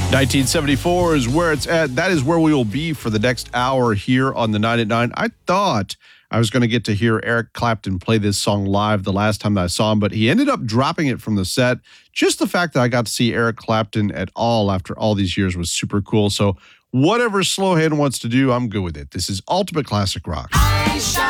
1974 is where it's at. That is where we will be for the next hour here on the 9 at 9. I thought I was going to get to hear Eric Clapton play this song live the last time that I saw him, but he ended up dropping it from the set. Just the fact that I got to see Eric Clapton at all after all these years was super cool. So whatever Slowhand wants to do, I'm good with it. This is Ultimate Classic Rock.